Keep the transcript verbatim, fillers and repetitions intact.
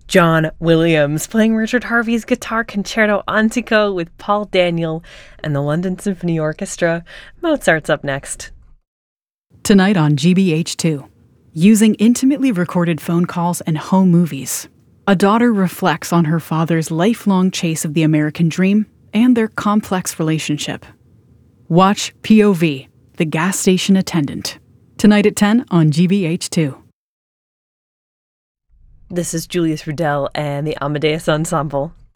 John Williams playing Richard Harvey's Guitar Concerto Antico with Paul Daniel and the London Symphony Orchestra. Mozart's up next. Tonight on G B H two, using intimately recorded phone calls and home movies, a daughter reflects on her father's lifelong chase of the American dream and their complex relationship. Watch P O V, The Gas Station Attendant, tonight at ten on G B H two. This is Julius Rudel and the Amadeus Ensemble.